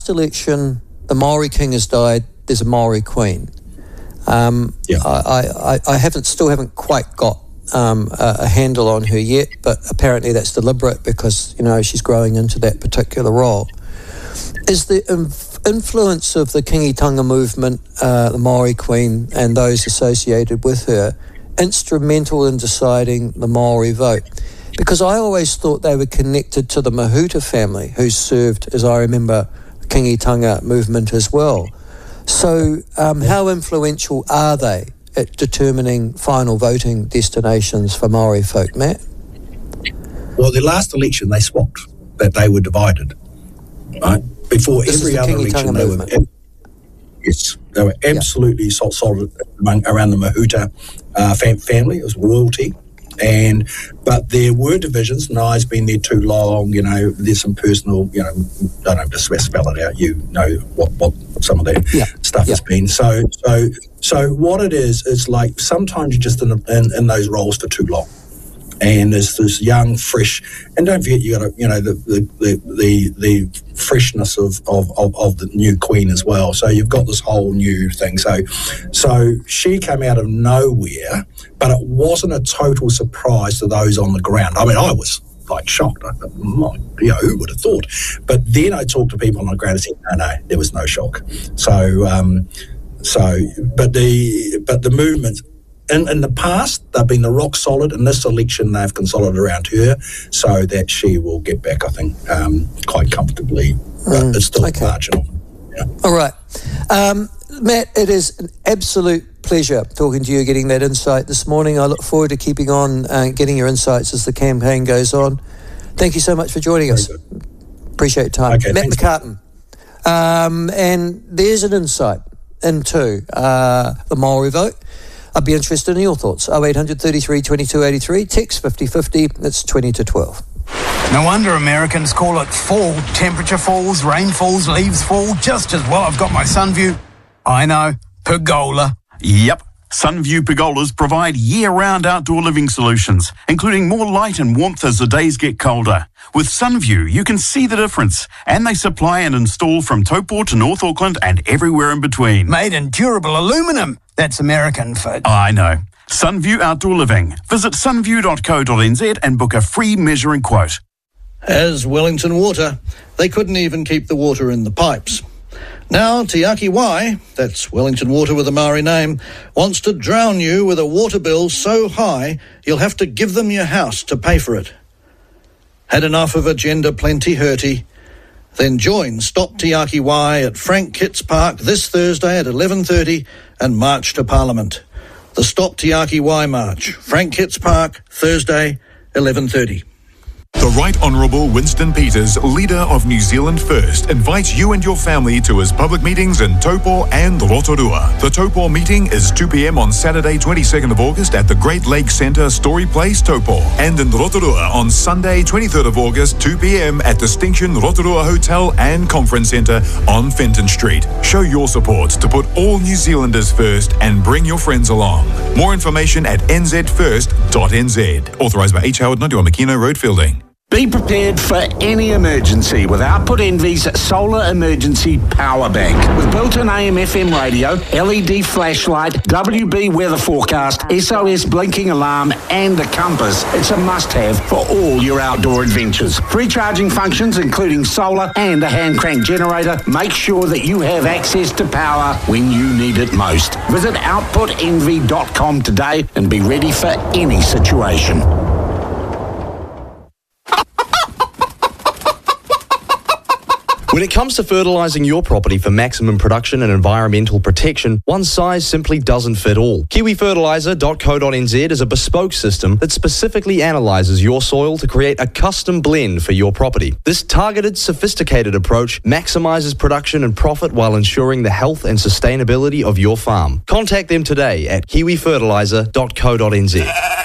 election, the Maori king has died, there's a Maori queen. I still haven't quite got a handle on her yet, but apparently that's deliberate because, she's growing into that particular role. Is the influence of the Kingitanga movement, the Maori queen and those associated with her, instrumental in deciding the Maori vote? Because I always thought they were connected to the Mahuta family, who served, as I remember, the Kingitanga movement as well. So how influential are they at determining final voting destinations for Maori folk, Matt? Well, the last election they swapped, that they were divided, right? Before this every other election, they were absolutely solid around the Mahuta family. It was royalty. But there were divisions. Nai's been there too long. There's some personal. I don't have to spell it out. You know what some of that stuff has been. So what it is, it's like sometimes you're just in those roles for too long, and there's this young, fresh, and don't forget you got the freshness of the new queen as well. So you've got this whole new thing. So she came out of nowhere, but it wasn't a total surprise to those on the ground. I mean, I was like shocked. I thought, who would have thought? But then I talked to people on the ground and said, no, there was no shock. But the movement. In the past, they've been the rock solid. In this election, they've consolidated around her so that she will get back, I think, quite comfortably. But it's still marginal. Yeah. All right. Matt, it is an absolute pleasure talking to you, getting that insight this morning. I look forward to keeping on getting your insights as the campaign goes on. Thank you so much for joining us. Appreciate your time. Okay, Matt McCartan. And there's an insight into the Maori vote. I'd be interested in your thoughts. 0800 33 22 83, text 5050, it's 20 to 12. No wonder Americans call it fall. Temperature falls, rain falls, leaves fall, just as well I've got my Sunview. I know, pergola. Yep. Sunview pergolas provide year-round outdoor living solutions, including more light and warmth as the days get colder. With Sunview, you can see the difference, and they supply and install from Taupo to North Auckland and everywhere in between. Made in durable aluminum. That's American for... I know. Sunview Outdoor Living. Visit sunview.co.nz and book a free measuring quote. As Wellington Water, they couldn't even keep the water in the pipes. Now, Te Aki Wai, that's Wellington Water with a Maori name, wants to drown you with a water bill so high you'll have to give them your house to pay for it. Had enough of Agenda Plenty Hurty? Then join Stop Te Aki Wai at Frank Kitts Park this Thursday at 11:30 and march to Parliament. The Stop Te Aki Wai March, Frank Kitts Park, Thursday, 11:30. The Right Honourable Winston Peters, leader of New Zealand First, invites you and your family to his public meetings in Taupo and Rotorua. The Taupo meeting is 2 p.m. on Saturday, 22nd of August at the Great Lakes Centre, Story Place, Taupo. And in Rotorua on Sunday, 23rd of August, 2 p.m. at Distinction Rotorua Hotel and Conference Centre on Fenton Street. Show your support to put all New Zealanders first and bring your friends along. More information at nzfirst.nz. Authorised by H. Howard, 91 Makino Road, Fielding. Be prepared for any emergency with Output Envy's Solar Emergency Power Bank. With built-in AM/FM radio, LED flashlight, WB weather forecast, SOS blinking alarm and a compass, it's a must-have for all your outdoor adventures. Free charging functions including solar and a hand-crank generator. Make sure that you have access to power when you need it most. Visit outputenvy.com today and be ready for any situation. When it comes to fertilising your property for maximum production and environmental protection, one size simply doesn't fit all. KiwiFertiliser.co.nz is a bespoke system that specifically analyses your soil to create a custom blend for your property. This targeted, sophisticated approach maximises production and profit while ensuring the health and sustainability of your farm. Contact them today at KiwiFertiliser.co.nz.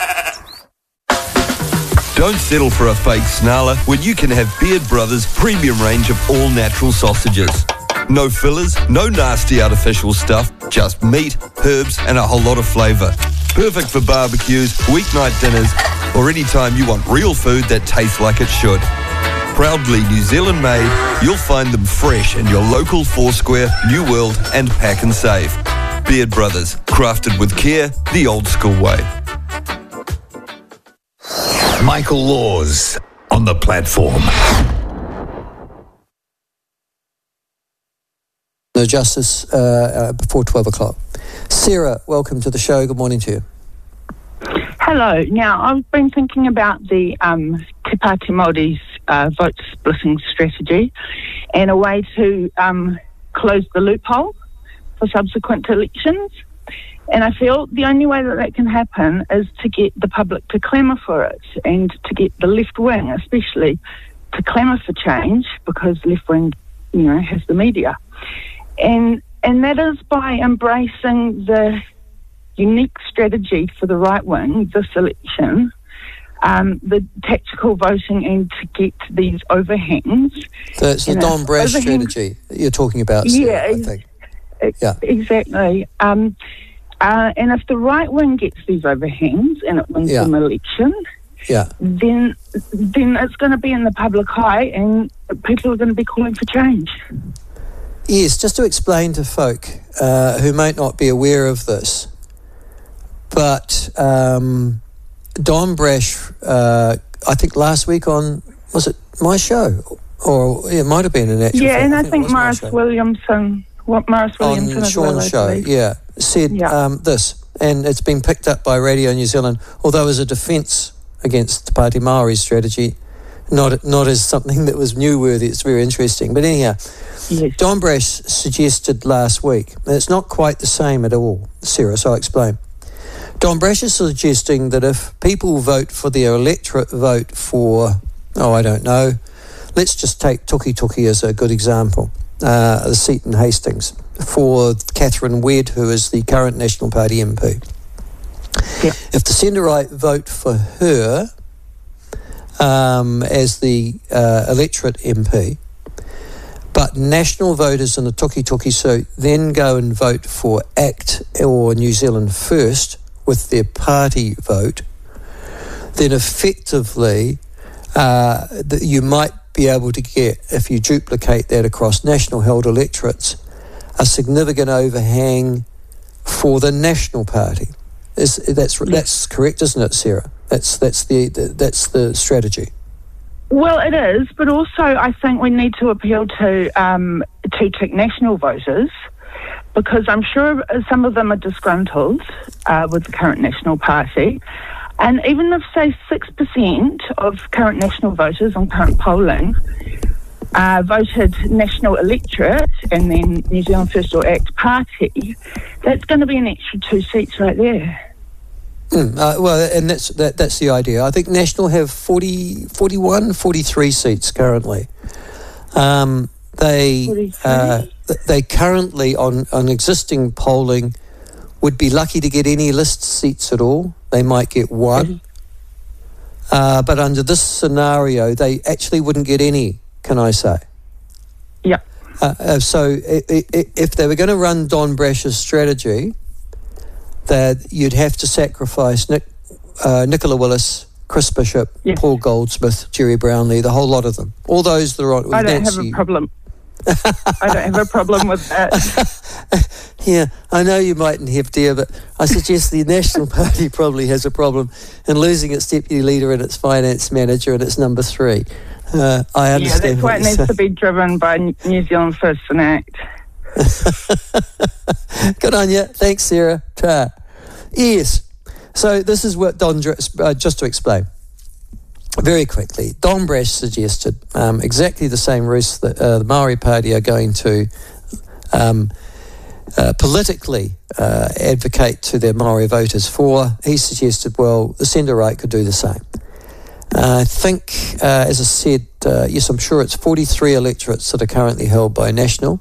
Don't settle for a fake snarler when you can have Beard Brothers' premium range of all-natural sausages. No fillers, no nasty artificial stuff, just meat, herbs and a whole lot of flavour. Perfect for barbecues, weeknight dinners or any time you want real food that tastes like it should. Proudly New Zealand made, you'll find them fresh in your local Foursquare, New World and Pack and Save. Beard Brothers, crafted with care, the old school way. Michael Laws on the platform. No justice before 12 o'clock. Sarah, welcome to the show. Good morning to you. Hello. Now, I've been thinking about the Te Pāti Māori's vote splitting strategy and a way to close the loophole for subsequent elections. And I feel the only way that can happen is to get the public to clamour for it and to get the left wing, especially, to clamour for change, because left wing, has the media. And that is by embracing the unique strategy for the right wing this election, the tactical voting, and to get these overhangs. So it's the Don Brash strategy that you're talking about, Sarah, I think. Exactly. And if the right wing gets these overhangs and it wins an election, then it's going to be in the public eye and people are going to be calling for change. Yes, just to explain to folk who might not be aware of this, but Don Brash, I think last week on, was it my show? Or it might have been an actual and I think Morris Williamson on Sean's show, said this, and it's been picked up by Radio New Zealand, although as a defence against Te Pāti Māori's strategy, not as something that was newsworthy. It's very interesting. But anyhow, Don Brash suggested last week, and it's not quite the same at all, Sarah, so I'll explain. Don Brash is suggesting that if people vote for their electorate vote for, I don't know, let's just take Tuki as a good example, the seat in Hastings, for Catherine Wedd, who is the current National Party MP. If the centre-right vote for her as the electorate MP, but national voters in the Tuki so then go and vote for ACT or New Zealand First with their party vote, then effectively you might be able to get, if you duplicate that across national held electorates, a significant overhang for the National Party. That's correct, isn't it, Sarah? That's the strategy. Well, it is, but also I think we need to appeal to two-tick national voters, because I'm sure some of them are disgruntled with the current National Party. And even if, say, 6% of current national voters on current polling voted national electorate and then New Zealand First or ACT Party, that's going to be an extra 2 seats right there. Well, and that's the idea. I think National have 41, 43 seats currently. They currently, on existing polling, would be lucky to get any list seats at all. They might get one. But under this scenario, they actually wouldn't get any, can I say? Yeah. So if they were going to run Don Brash's strategy, that you'd have to sacrifice Nicola Willis, Chris Bishop, Paul Goldsmith, Jerry Brownlee, the whole lot of them. All those that are on. I don't have a problem. I don't have a problem with that. Yeah, I know you mightn't have, dear, but I suggest the National Party probably has a problem in losing its deputy leader and its finance manager and its number 3. I understand. Yeah, that's why it needs to be driven by New Zealand First and ACT. Good on you. Thanks, Sarah. Ta. Yes. So this is what just to explain very quickly, Don Brash suggested exactly the same routes that the Māori Party are going to politically advocate to their Māori voters for. He suggested, well, the centre-right could do the same. I think, as I said, yes, I'm sure it's 43 electorates that are currently held by National.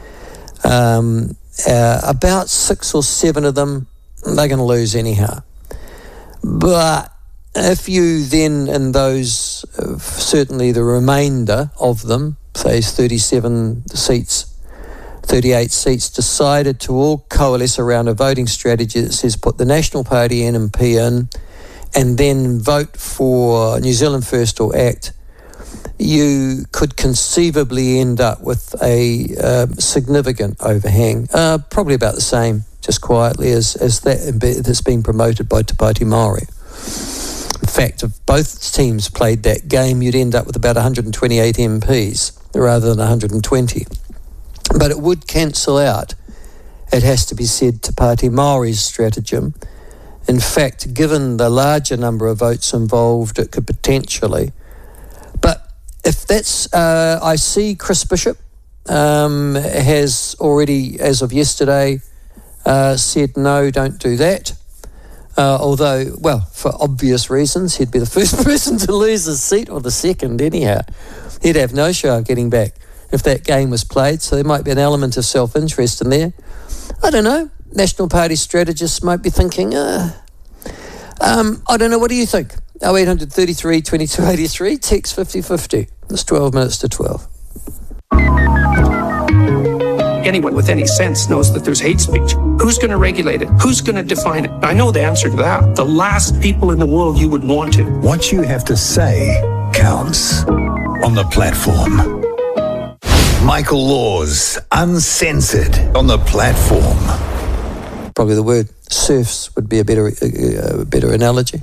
About 6 or 7 of them, they're going to lose anyhow. But if you then, in those, certainly the remainder of them, say 37 seats, 38 seats, decided to all coalesce around a voting strategy that says put the National Party NMP in and then vote for New Zealand First or ACT, you could conceivably end up with a significant overhang, probably about the same, just quietly, as that that's been promoted by Te Pāti Māori. In fact, if both teams played that game, you'd end up with about 128 MPs rather than 120. But it would cancel out, it has to be said, Te Pāti Māori's stratagem. In fact, given the larger number of votes involved, it could potentially. But if that's, I see Chris Bishop has already, as of yesterday, said no, don't do that. Although, well, for obvious reasons, he'd be the first person to lose his seat, or the second anyhow. He'd have no show of getting back if that game was played, so there might be an element of self-interest in there. I don't know. National Party strategists might be thinking, I don't know, what do you think? 0800 33 22 83, text 5050. It's 12 minutes to 12. Anyone with any sense knows that there's hate speech. Who's going to regulate it? Who's going to define it? I know the answer to that. The last people in the world you would want to. What you have to say counts on the platform. Michael Laws, Uncensored, on the platform. Probably the word serfs would be a better analogy.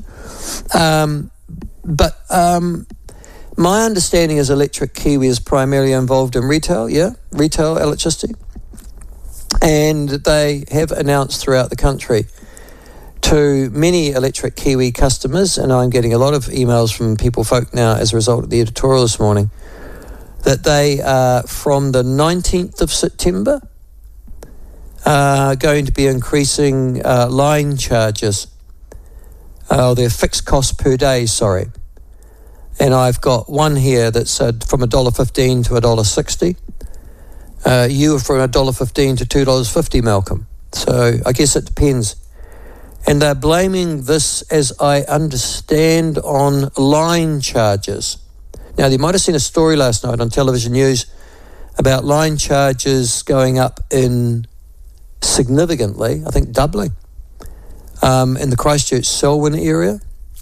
But my understanding is Electric Kiwi is primarily involved in retail electricity. And they have announced throughout the country to many Electric Kiwi customers, and I'm getting a lot of emails from folk now as a result of the editorial this morning, that they are, from the 19th of September, going to be increasing line charges, their fixed cost per day, And I've got one here that's from $1.15 to $1.60. You are from $1.15 to $2.50, Malcolm. So I guess it depends. And they're blaming this, as I understand, on line charges. Now, you might have seen a story last night on television news about line charges going up in significantly, I think doubling, in the Christchurch-Selwyn area.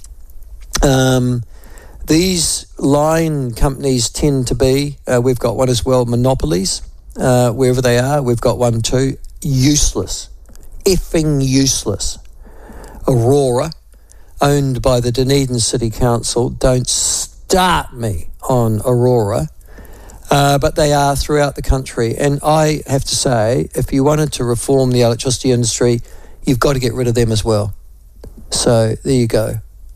These line companies tend to be, we've got one as well, monopolies, wherever they are. We've got one too. Useless. Effing useless. Aurora, owned by the Dunedin City Council. Don't start me on Aurora. But they are throughout the country. And I have to say, if you wanted to reform the electricity industry, you've got to get rid of them as well. So there you go.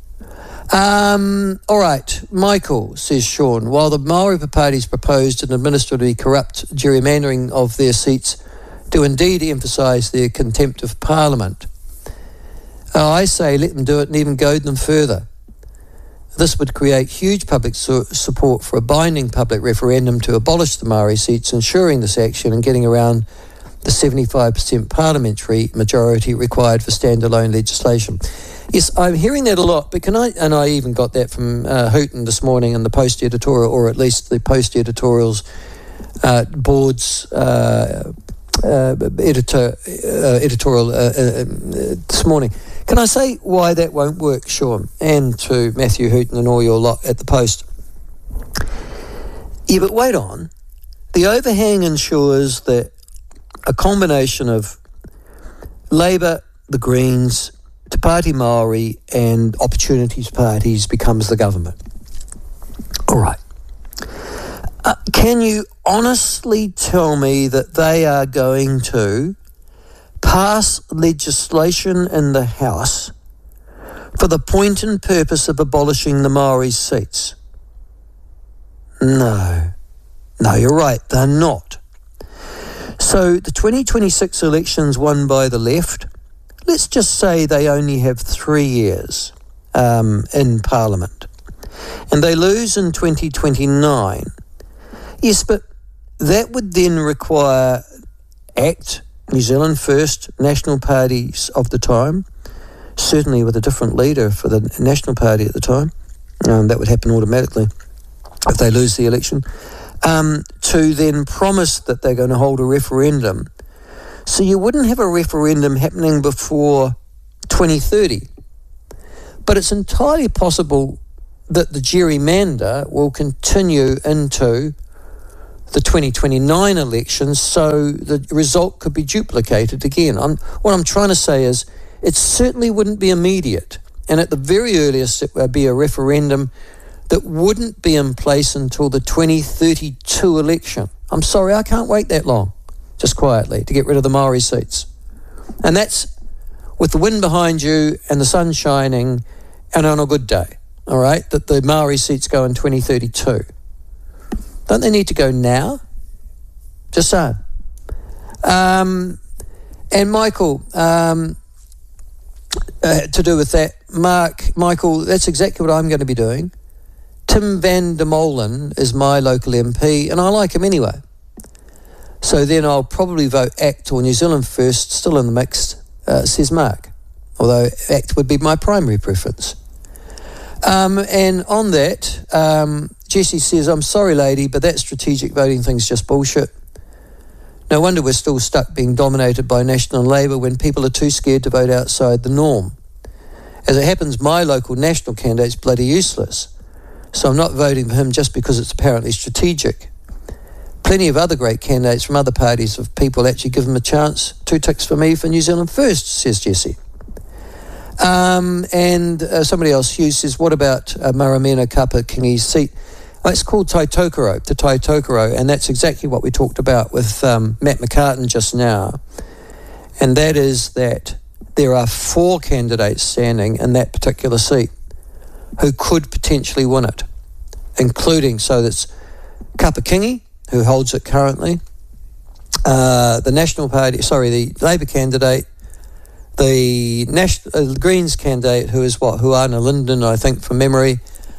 All right, Michael, says Sean, while the Māori parties proposed an administratively corrupt gerrymandering of their seats do indeed emphasise their contempt of Parliament, I say let them do it and even goad them further. This would create huge public support for a binding public referendum to abolish the Māori seats, ensuring this action and getting around the 75% parliamentary majority required for standalone legislation. Yes, I'm hearing that a lot, but I even got that from Hooton this morning in the Post editorial, or at least the Post editorials board's editorial this morning. Can I say why that won't work, Sean, and to Matthew Hooton and all your lot at the Post? Yeah, but wait on. The overhang ensures that a combination of Labour, the Greens, Te Pāti Māori and Opportunities parties becomes the government. All right. Can you honestly tell me that they are going to pass legislation in the House for the point and purpose of abolishing the Māori seats? No, you're right, they're not. So the 2026 elections won by the left, let's just say they only have 3 years in Parliament, and they lose in 2029. Yes, but that would then require ACT, New Zealand First, national parties of the time, certainly with a different leader for the National Party at the time. That would happen automatically if they lose the election, to then promise that they're going to hold a referendum. So you wouldn't have a referendum happening before 2030. But it's entirely possible that the gerrymander will continue into the 2029 elections, so the result could be duplicated again. What I'm trying to say is it certainly wouldn't be immediate, and at the very earliest it would be a referendum that wouldn't be in place until the 2032 election. I'm sorry, I can't wait that long, just quietly, to get rid of the Maori seats. And that's with the wind behind you and the sun shining and on a good day, all right, that the Maori seats go in 2032. Don't they need to go now? Just saying. And Michael, to do with that, Michael, that's exactly what I'm going to be doing. Tim van der Molen is my local MP, and I like him anyway. So then I'll probably vote ACT or New Zealand First, still in the mix, says Mark. Although ACT would be my primary preference. And on that, Jessie says, I'm sorry, lady, but that strategic voting thing's just bullshit. No wonder we're still stuck being dominated by National and Labour when people are too scared to vote outside the norm. As it happens, my local National candidate's bloody useless. So I'm not voting for him just because it's apparently strategic. Plenty of other great candidates from other parties if people actually give them a chance. 2 ticks for me for New Zealand First, says Jessie. And somebody else, Hugh, says, what about Maramena Kapa-Kingi's seat? Oh, it's called Taitokoro, to Taitokoro, and that's exactly what we talked about with Matt McCartan just now. And that is that there are 4 candidates standing in that particular seat who could potentially win it, including, so that's Kapa-Kingi, who holds it currently, the National Party, the Labour candidate, the Greens candidate, who is Huana Linden, I think, from memory,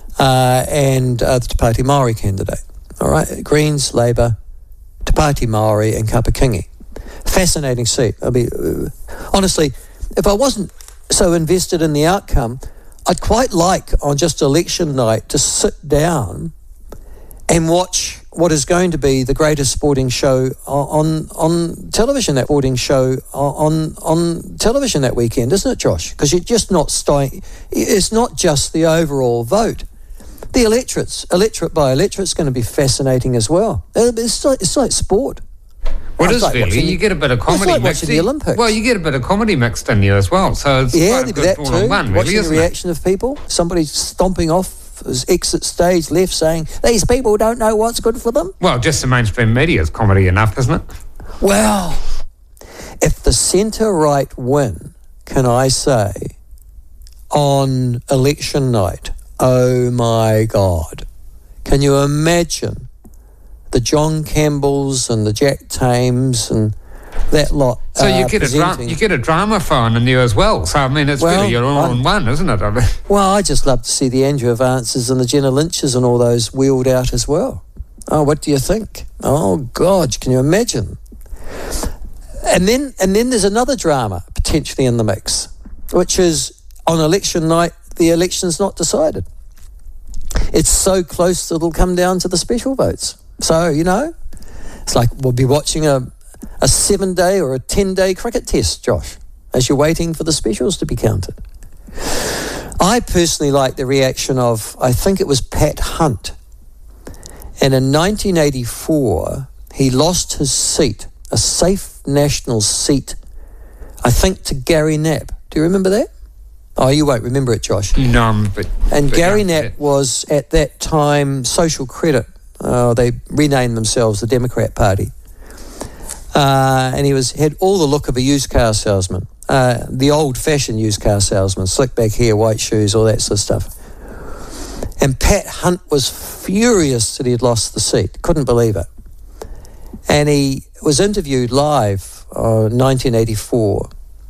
and the Te Pāti Māori candidate. All right, Greens, Labour, Te Pāti Māori, and Kapa-Kingi. Fascinating seat. Honestly, if I wasn't so invested in the outcome, I'd quite like on just election night to sit down and watch what is going to be the greatest sporting show on television, that sporting show on television that weekend, isn't it, Josh? Because you're just not it's not just the overall vote. The electorate by electorate, is going to be fascinating as well. It's like sport. What is really? You get a bit of comedy like mixed in the Olympics. Well, you get a bit of comedy mixed in you as well. So it's quite a good all in one, really, watching isn't the reaction of people, somebody stomping off his exit stage left saying, these people don't know what's good for them. Well, just the mainstream media is comedy enough, isn't it? Well, if the centre-right win, can I say, on election night, oh my God, can you imagine the John Campbells and the Jack Tames and that lot? So you get a drama phone in you as well. So I mean, it's really you're all in one, isn't it? Well, I just love to see the Andrew Avances and the Jenna Lynches and all those wheeled out as well. Oh, what do you think? Oh God, can you imagine? And then there's another drama potentially in the mix, which is on election night, the election's not decided. It's so close that it'll come down to the special votes. So, it's like we'll be watching a 7-day or a 10-day cricket test, Josh, as you're waiting for the specials to be counted. I personally like the reaction of, I think it was Pat Hunt. And in 1984, he lost his seat, a safe national seat, I think to Gary Knapp. Do you remember that? Oh, you won't remember it, Josh. No, but Gary Knapp was, at that time, Social Credit. They renamed themselves the Democrat Party. And he had all the look of a used car salesman, the old-fashioned used car salesman, slick back hair, white shoes, all that sort of stuff. And Pat Hunt was furious that he had lost the seat, couldn't believe it. And he was interviewed live in 1984,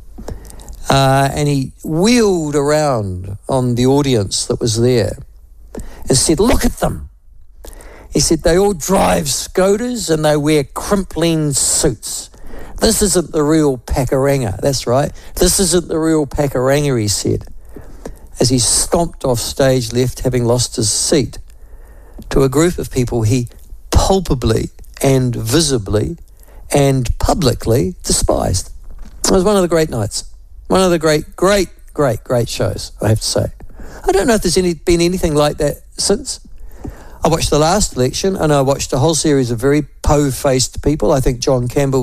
and he wheeled around on the audience that was there and said, look at them. He said, they all drive Skodas and they wear crimpling suits. This isn't the real Pakuranga. That's right. This isn't the real Pakuranga, he said, as he stomped off stage left, having lost his seat, to a group of people he palpably and visibly and publicly despised. It was one of the great nights. One of the great shows, I have to say. I don't know if there's been anything like that since. I watched the last election, and I watched a whole series of very po-faced people. I think John Campbell